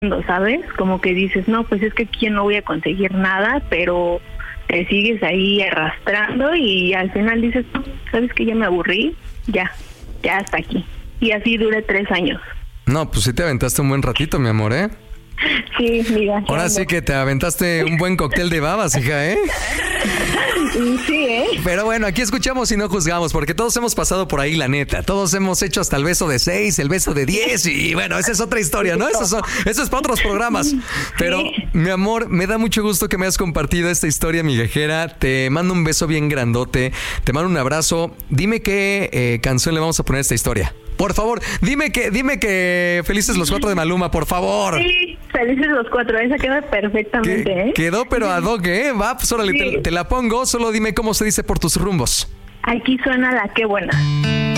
¿sabes? Como que dices, no, pues es que aquí no voy a conseguir nada, pero te sigues ahí arrastrando y al final dices, no, ¿sabes que ya me aburrí? Ya hasta aquí. Y así duré 3 años. No, pues sí te aventaste un buen ratito, mi amor, ¿eh? Sí, mira. Ahora sí que te aventaste un buen cóctel de babas, hija, ¿eh? Sí, ¿eh? Pero bueno, aquí escuchamos y no juzgamos, porque todos hemos pasado por ahí, la neta. Todos hemos hecho hasta el beso de 6, el beso de 10 y bueno, esa es otra historia, ¿no? Eso es para otros programas. Pero, mi amor, me da mucho gusto que me hayas compartido esta historia migajera. Te mando un beso bien grandote, te mando un abrazo. Dime qué canción le vamos a poner a esta historia. Por favor, dime que Felices los 4 de Maluma, por favor. Sí, Felices los 4, esa queda perfectamente, ¿eh? Quedó pero ad hoc, ¿eh? Va, pues órale, Sí. te la pongo, solo dime cómo se dice por tus rumbos. Aquí suena la qué buena.